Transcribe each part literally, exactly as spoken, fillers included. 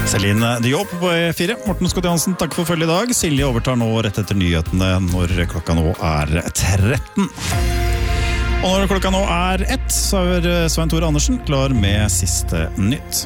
Celine Diop på E fire. Morten Scott Jansen, takk for følge i dag. Silje overtar nå rett etter nyhetene når klokka nå er tretten. Og når klokka nå er ett, så er Svein Tore Andersen klar med siste nytt.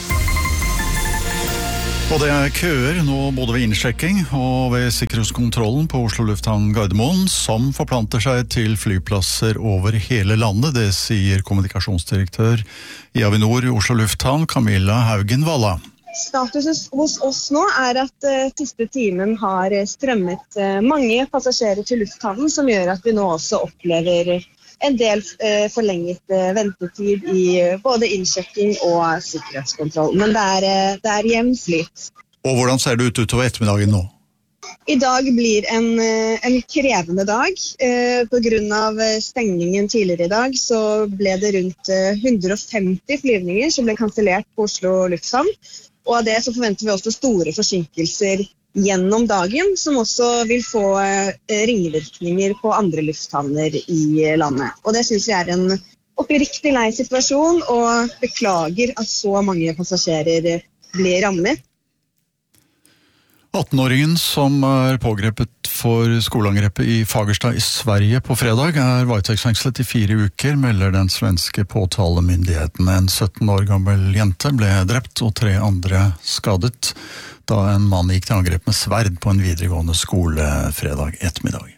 Og det er køer nå både ved innsjekking og ved sikkerhetskontrollen på Oslo Lufthavn Gardermoen, som forplanter seg til flyplasser over hele landet. Det sier kommunikasjonsdirektør i Avinor i Oslo Lufthavn, Camilla Haugen Valla. Status hos oss nå er at uh, siste timen har strømmet uh, mange passasjerer til lufthavnen, som gjør at vi nå også opplever en del uh, forlenget uh, ventetid i uh, både innsjekking og sikkerhetskontroll. Men det er, uh, det er jevn flyt. Og hvordan ser det ut utover ettermiddagen nå? I dag blir en, uh, en krevende dag. Uh, på grunn av stengningen tidligere i dag så ble det rundt uh, hundre og femti flyvninger som ble kansellert på Oslo Lufthavn. Og av det så forventer vi også store forsinkelser gjennom dagen, som også vil få ringvirkninger på andre lufthavner i landet. Og det synes jeg er en oppriktig lei situasjon, og beklager at så mange passasjerer blir rammet. atten-åringen som er pågrepet for skoleangrepet i Fagersta i Sverige på fredag er varetektsfengslet i fire uker, melder den svenske påtalemyndigheten. En sytten år gammel jente ble drept og tre andre skadet da en mann gikk til angrep med sverd på en videregående skole fredag ettermiddag.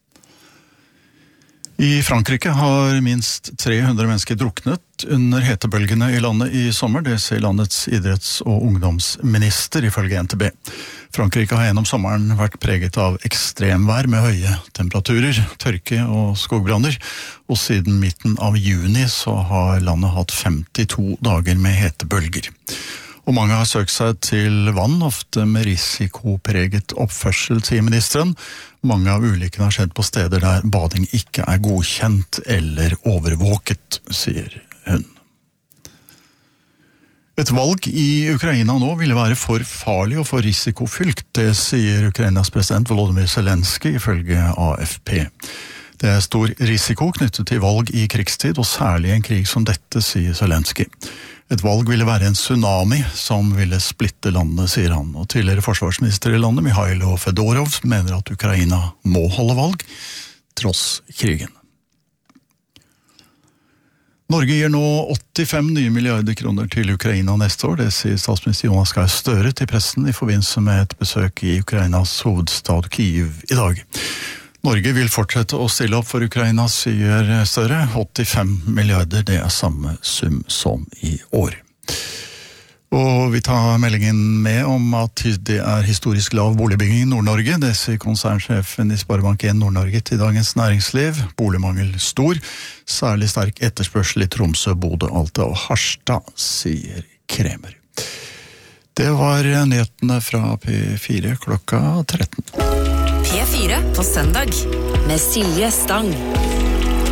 I Frankrike har minst tre hundre mennesker druknet under hetebølgene i landet i sommer, det sier landets idretts- og ungdomsminister ifølge N T B. Frankrike har gjennom sommeren vært preget av ekstremvær med høye temperaturer, tørke og skogbranner, og siden midten av juni så har landet hatt femtito dager med hetebølger. Og mange har søkt seg til vann, ofte med risikopreget oppførsel, sier ministeren. Mange av ulykkene har skjedd på steder der bading ikke er godkjent eller overvåket, sier hun. Et valg i Ukraina nå ville være for farlig og for risikofylt, det sier Ukrainas president Volodymyr Zelensky ifølge A F P. Det er stor risiko knyttet til valg i krigstid, og særlig en krig som dette, sier Zelensky. Et valg ville være en tsunami som ville splitte landet, sier han. Og tidligere forsvarsminister i landet, Mikhailo Fedorov, mener at Ukraina må holde valg, tross krigen. Norge gir nå åttifem nye milliarder kroner til Ukraina neste år, det sier statsminister Jonas Gahr Støre til pressen i forbindelse med et besøk i Ukrainas hovedstad Kyiv i dag. Norge vil fortsette å stille opp for Ukraina, sier Støre. åttifem milliarder, det er samme sum som i år. Og vi tar meldingen med om at det er historisk lav boligbygging i Nord-Norge. Det sier konsernsjefen i Sparebank en Nord-Norge til Dagens Næringsliv. Boligmangel stor, særlig sterk etterspørsel i Tromsø, Bodø, Alta og Harstad, sier Kremer. Det var nyhetene fra P fire klokka tretten. P fire på søndag med Silje Stang.